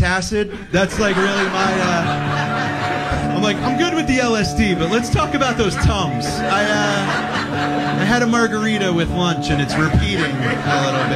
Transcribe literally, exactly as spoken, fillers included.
antacid. That's like really my, uh, I'm like, I'm good with the L S D, but let's talk about those Tums. I, uh, I had a margarita with lunch and it's repeating a little bit.